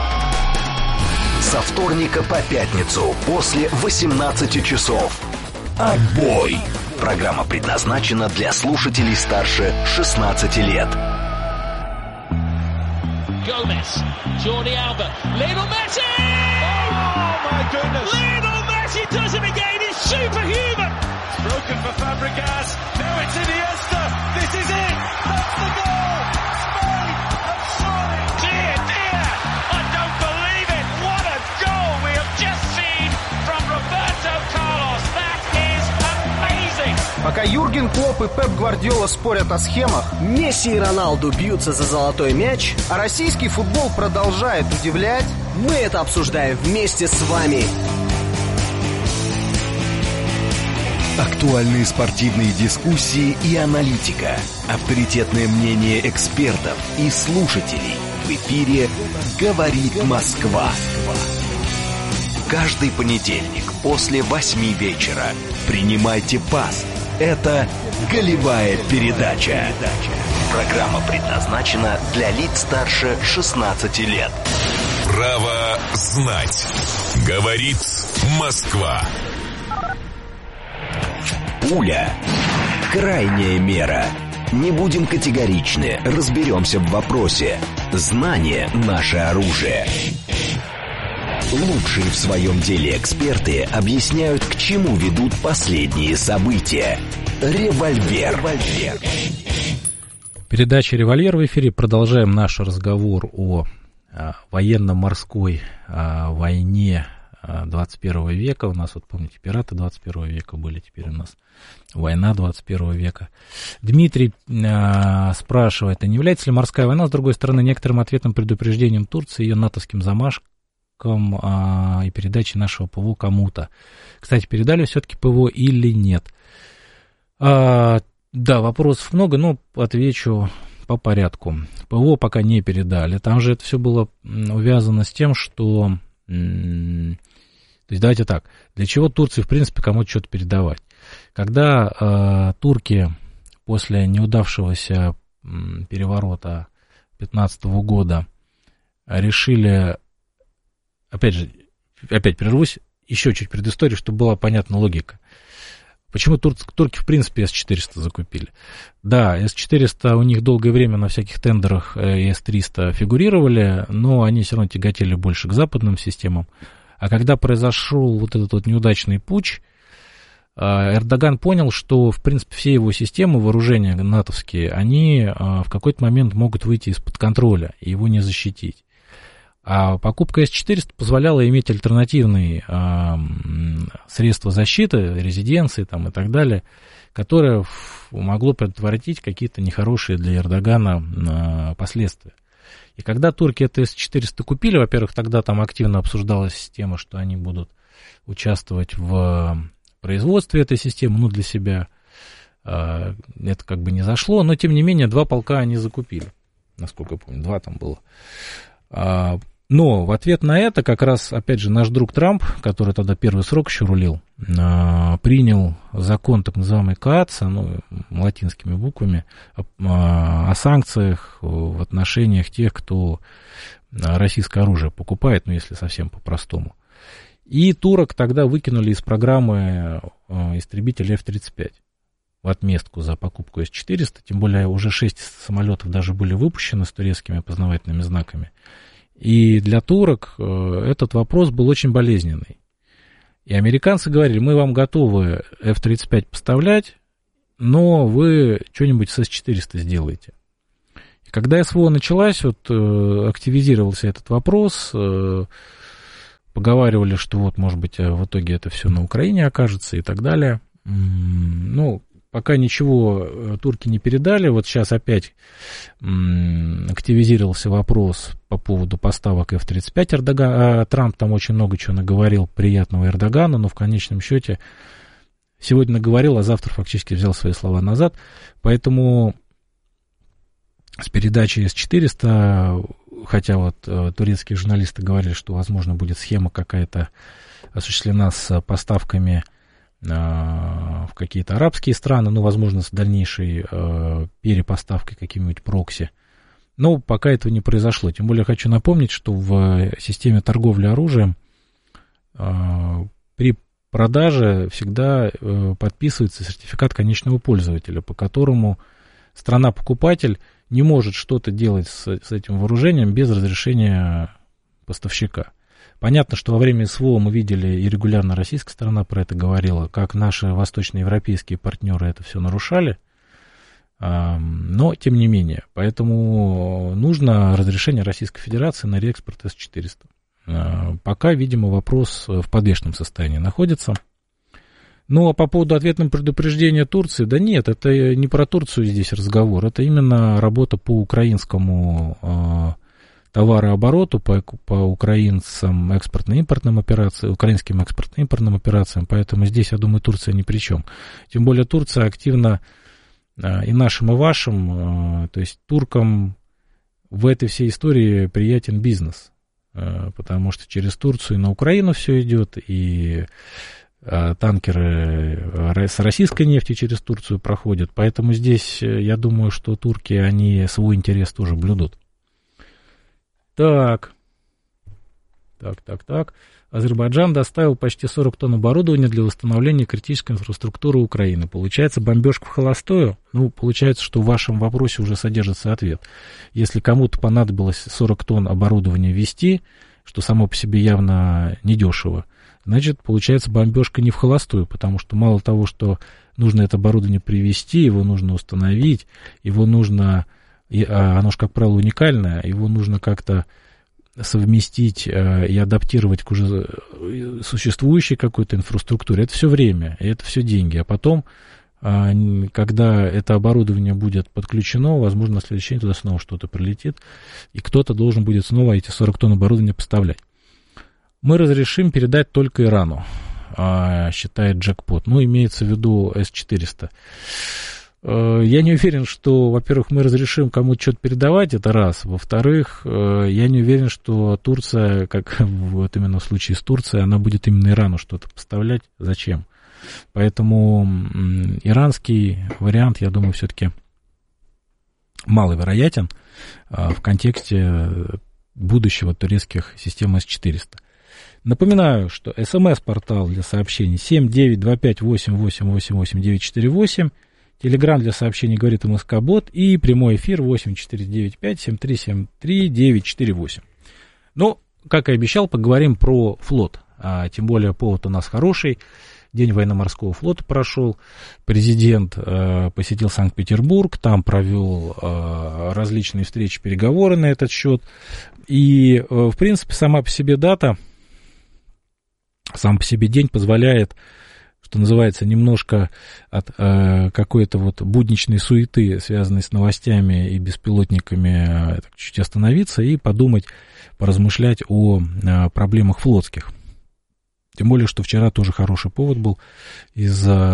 Со вторника по пятницу после 18 часов. «Отбой». Программа предназначена для слушателей старше 16 лет. Gomez, Jordi Alba, Lionel Messi! Oh my goodness! Lionel Messi does it again, he's superhuman! It's broken for Fabregas, now it's Iniesta, this is it! That's the goal! Spain have scored! Dear, dear! I don't believe it! What a goal we have just seen from Roberto Carlos! That is amazing! Пока Юрген Клопп и Пеп Гвардиола спорят о схемах, Месси и Роналду бьются за золотой мяч, а российский футбол продолжает удивлять, мы это обсуждаем вместе с вами. Актуальные спортивные дискуссии и аналитика. Авторитетное мнение экспертов и слушателей. В эфире «Говорит Москва». Каждый понедельник после 8 вечера. Принимайте пас. Это «Голевая передача». Программа предназначена для лиц старше 16 лет. Право знать. Говорит Москва. Пуля. Крайняя мера. Не будем категоричны, разберемся в вопросе. Знание – наше оружие. Лучшие в своем деле эксперты объясняют, к чему ведут последние события. Револьвер. Передача «Револьвер» в эфире. Продолжаем наш разговор о военно-морской войне 21 века. У нас, вот помните, пираты 21 века были, теперь у нас война 21 века. Дмитрий спрашивает, а не является ли морская война, с другой стороны, некоторым ответным предупреждением Турции, ее натовским замашком и передачей нашего ПВО кому-то? Кстати, передали все-таки ПВО или нет? Да, вопросов много, но отвечу по порядку. ПВО пока не передали. Там же это все было увязано с тем, что... То есть давайте так, для чего Турции, в принципе, кому-то что-то передавать? Когда турки после неудавшегося переворота 2015 года решили, опять прервусь, еще чуть предысторию, чтобы была понятна логика. Почему турки, в принципе, С-400 закупили? Да, С-400 у них долгое время на всяких тендерах и С-300 фигурировали, но они все равно тяготели больше к западным системам. А когда произошел вот этот вот неудачный путч, Эрдоган понял, что, в принципе, все его системы вооружения натовские, они в какой-то момент могут выйти из-под контроля и его не защитить. А покупка С-400 позволяла иметь альтернативные средства защиты, резиденции там, и так далее, которое могло предотвратить какие-то нехорошие для Эрдогана последствия. И когда турки это С-400 купили, во-первых, тогда там активно обсуждалась тема, что они будут участвовать в производстве этой системы, для себя. Это как бы не зашло, но тем не менее 2 полка они закупили, насколько я помню, 2 там было. Но в ответ на это как раз, опять же, наш друг Трамп, который тогда первый срок еще рулил, принял закон так называемый КААЦ, латинскими буквами, о санкциях в отношениях тех, кто российское оружие покупает, если совсем по-простому. И турок тогда выкинули из программы истребитель F-35 в отместку за покупку С-400, тем более уже 6 самолетов даже были выпущены с турецкими опознавательными знаками. И для турок этот вопрос был очень болезненный. И американцы говорили, мы вам готовы F-35 поставлять, но вы что-нибудь с С-400 сделаете. И когда СВО началась, вот активизировался этот вопрос, поговаривали, что вот, может быть, в итоге это все на Украине окажется и так далее. Ну, пока ничего турки не передали. Вот сейчас опять активизировался вопрос по поводу поставок F-35 Трамп там очень много чего наговорил приятного Эрдогану, но в конечном счете сегодня наговорил, а завтра фактически взял свои слова назад. Поэтому с передачей С-400, хотя вот турецкие журналисты говорили, что, возможно, будет схема какая-то осуществлена с поставками в какие-то арабские страны, ну, возможно, с дальнейшей перепоставкой каким-нибудь прокси. Но пока этого не произошло. Тем более хочу напомнить, что в системе торговли оружием при продаже всегда подписывается сертификат конечного пользователя, по которому страна-покупатель не может что-то делать с этим вооружением без разрешения поставщика. Понятно, что во время СВО мы видели, и регулярно российская сторона про это говорила, как наши восточноевропейские партнеры это все нарушали, но тем не менее. Поэтому нужно разрешение Российской Федерации на реэкспорт С-400. Пока, видимо, вопрос в подвешенном состоянии находится. Ну, а по поводу ответного предупреждения Турции, да нет, это не про Турцию здесь разговор, это именно работа по украинскому товарообороту, по украинцам экспортно-импортным операциям, украинским экспортно-импортным операциям, поэтому здесь, я думаю, Турция ни при чем. Тем более Турция активно и нашим, и вашим, то есть туркам в этой всей истории приятен бизнес, потому что через Турцию на Украину все идет, и танкеры с российской нефтью через Турцию проходят, поэтому здесь, я думаю, что турки, они свой интерес тоже блюдут. Так. Азербайджан доставил почти 40 тонн оборудования для восстановления критической инфраструктуры Украины. Получается, бомбежка в холостую? Ну, получается, что в вашем вопросе уже содержится ответ. Если кому-то понадобилось 40 тонн оборудования везти, что само по себе явно недешево, значит, получается, бомбежка не в холостую, потому что мало того, что нужно это оборудование привезти, его нужно установить, его нужно... Оно же, как правило, уникальное, его нужно как-то совместить и адаптировать к уже существующей какой-то инфраструктуре. Это все время, и это все деньги. А потом, когда это оборудование будет подключено, возможно, на следующий день туда снова что-то прилетит, и кто-то должен будет снова эти 40 тонн оборудования поставлять. Мы разрешим передать только Ирану, считает Джекпот. Ну, имеется в виду С-400. Я не уверен, что, во-первых, мы разрешим кому-то что-то передавать, это раз. Во-вторых, я не уверен, что Турция, как вот именно в случае с Турцией, она будет именно Ирану что-то поставлять. Зачем? Поэтому иранский вариант, я думаю, все-таки маловероятен в контексте будущего турецких систем С-400. Напоминаю, что СМС-портал для сообщений 79258888948, Телеграм для сообщений «Говорит МСК-бот» и прямой эфир 8495-7373-948. Ну, как и обещал, поговорим про флот. Тем более повод у нас хороший. День военно-морского флота прошел. Президент посетил Санкт-Петербург, там провел различные встречи, переговоры на этот счет. И, в принципе, сама по себе дата, сам по себе день позволяет, что называется, немножко от какой-то вот будничной суеты, связанной с новостями и беспилотниками, чуть остановиться и подумать, поразмышлять о проблемах флотских. Тем более, что вчера тоже хороший повод был. Из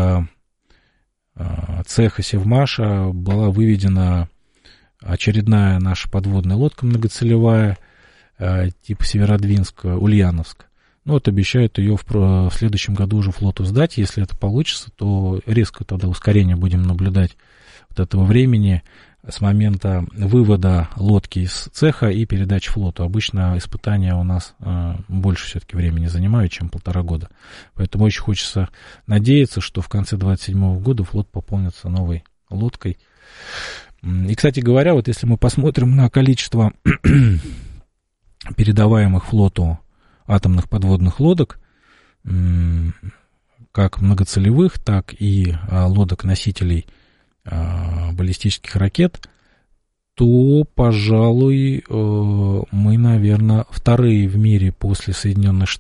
цеха Севмаша была выведена очередная наша подводная лодка многоцелевая, типа Северодвинск, Ульяновск. Ну, вот обещают ее в следующем году уже флоту сдать. Если это получится, то резко тогда ускорение будем наблюдать вот этого времени с момента вывода лодки из цеха и передачи флоту. Обычно испытания у нас больше все-таки времени занимают, чем 1,5 года. Поэтому очень хочется надеяться, что в конце 2027 года флот пополнится новой лодкой. И, кстати говоря, вот если мы посмотрим на количество передаваемых флоту атомных подводных лодок, как многоцелевых, так и лодок-носителей баллистических ракет, то, пожалуй, мы, наверное, вторые в мире после Соединенных Штатов